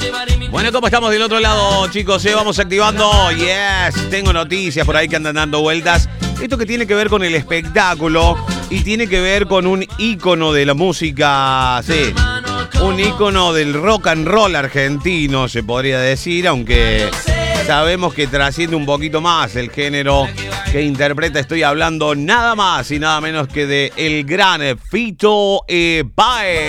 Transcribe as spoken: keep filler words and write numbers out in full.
Bueno, ¿cómo estamos del otro lado, chicos? ¿Eh? Vamos activando. Yes, tengo noticias por ahí que andan dando vueltas. Esto que tiene que ver con el espectáculo y tiene que ver con un ícono de la música, sí, un ícono del rock and roll argentino, se podría decir, aunque sabemos que trasciende un poquito más el género que interpreta. Estoy hablando nada más y nada menos que de el gran Fito eh, Páez.